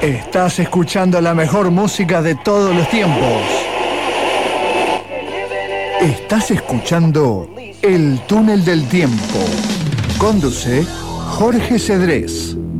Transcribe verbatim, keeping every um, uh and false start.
Estás escuchando la mejor música de todos los tiempos. Estás escuchando El Túnel del Tiempo. Conduce Jorge Cedrés.